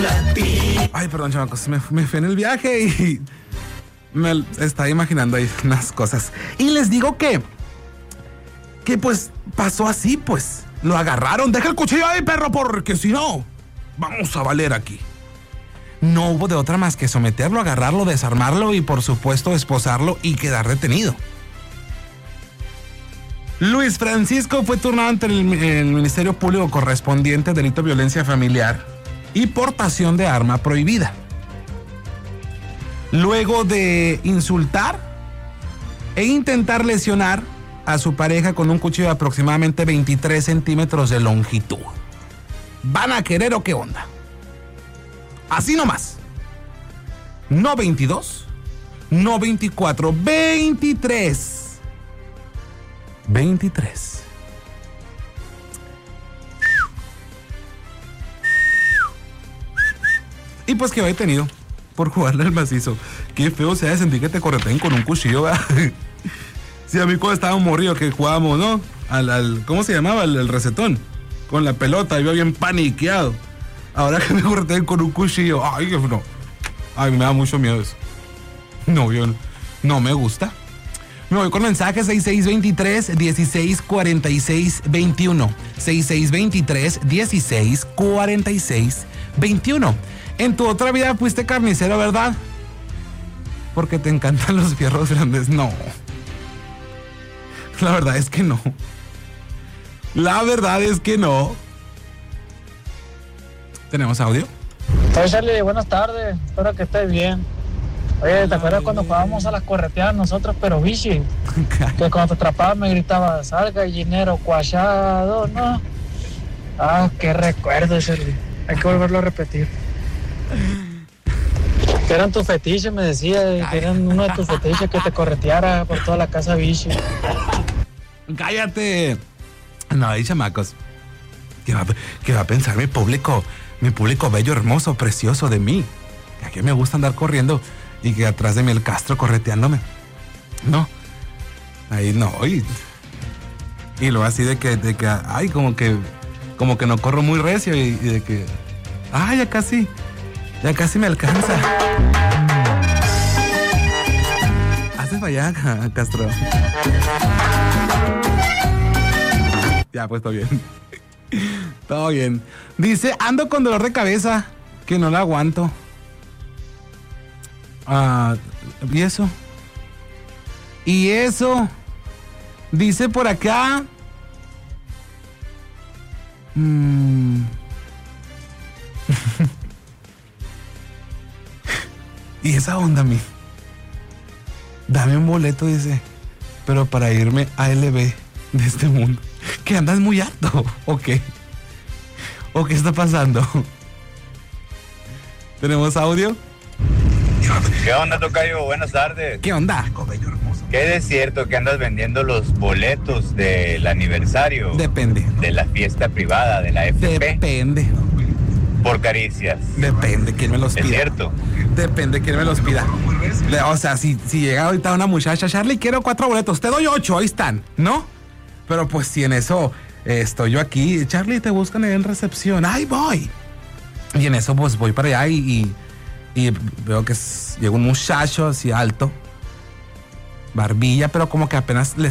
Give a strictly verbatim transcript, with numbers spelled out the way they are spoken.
Ay, perdón, chamacos, me, me fui en el viaje y me estaba imaginando ahí unas cosas. Y les digo que, que pues pasó así, pues. Lo agarraron, deja el cuchillo ahí, perro, porque si no, vamos a valer aquí. No hubo de otra más que someterlo, agarrarlo, desarmarlo y por supuesto esposarlo y quedar detenido. Luis Francisco fue turnado ante el, el Ministerio Público correspondiente, delito de violencia familiar y portación de arma prohibida. Luego de insultar e intentar lesionar a su pareja con un cuchillo de aproximadamente veintitrés centímetros de longitud. ¿Van a querer o qué onda? Así nomás. No veintidós, no veinticuatro, veintitrés. veintitrés. Y pues quedó detenido por jugarle al macizo. Qué feo se ha de sentir que te correteen con un cuchillo, ¿verdad? Sí, a mí cuando estábamos morridos que jugábamos, ¿no? Al, al, ¿cómo se llamaba? El, el recetón. Con la pelota, iba bien paniqueado. Ahora que me correteen con un cuchillo, ay, que no. Ay, me da mucho miedo eso. No, yo no, no me gusta. Me voy con mensaje seis seis dos tres, dieciséis cuarenta y seis veintiuno. seis seis dos tres, dieciséis cuarenta y seis veintiuno. En tu otra vida fuiste carnicero, ¿verdad? Porque te encantan los fierros grandes. No. La verdad es que no. La verdad es que no. ¿Tenemos audio? Oye, Charlie, buenas tardes. Espero que estés bien. Oye, ¿te acuerdas cuando jugábamos a las correteadas nosotros, pero bichi? Que cuando te atrapaba me gritaba, sal gallinero cuachado, ¿no? Ah, qué recuerdo, Charlie. Hay que volverlo a repetir. Que eran tus fetiches, me decía, que eran uno de tus fetiches que te correteara por toda la casa bichi. ¡Cállate! No, ahí, chamacos. ¿Qué va, qué va a pensar mi público? Mi público bello, hermoso, precioso de mí. Que aquí me gusta andar corriendo y que atrás de mí el Castro correteándome. No. Ahí no. Y, y luego así de que, de que, ay, como que, como que no corro muy recio y, y de que, ay, ya casi, ya casi me alcanza. Haces para allá, Castro. Ya, pues todo bien. Todo bien. Dice, ando con dolor de cabeza, que no la aguanto. Ah, ¿y eso? ¿Y eso? Dice por acá. Mm. ¿Y esa onda, mi? Dame un boleto, dice, pero para irme a L B de este mundo. ¿Que andas muy harto? ¿O qué? ¿O qué está pasando? ¿Tenemos audio? ¿Qué onda, tocayo? Buenas tardes. ¿Qué onda? ¿Qué es cierto que andas vendiendo los boletos del aniversario? Depende. De la fiesta privada de la F P. Depende. Por caricias. Depende quién me los pida. ¿Es cierto? Depende quién me los pida. O sea, si, si llega ahorita una muchacha, Charlie, quiero cuatro boletos, te doy ocho, ahí están, ¿no? Pero pues si en eso eh, estoy yo aquí, Charlie, te buscan en recepción, ¡ay, voy! Y en eso pues voy para allá y, y, y veo que es, llega un muchacho así alto, barbilla, pero como que apenas le